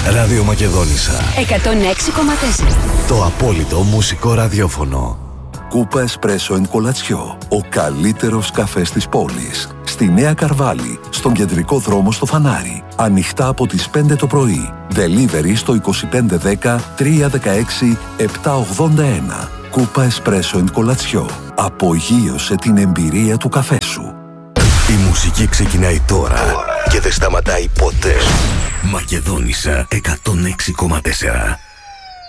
Ραδιομακεδόνισσα 106,4. Το απόλυτο μουσικό ραδιόφωνο. Κούπα Εσπρέσο εν Κολατσιό. Ο καλύτερος καφές της πόλης. Στη Νέα Καρβάλη, στον κεντρικό δρόμο στο Φανάρι. Ανοιχτά από τις 5 το πρωί. Delivery στο 2510 316 781. Κούπα Εσπρέσο εν Κολατσιό. Απογείωσε την εμπειρία του καφέ σου. Η μουσική ξεκινάει τώρα και δεν σταματάει ποτέ. Μακεδόνισσα 106,4.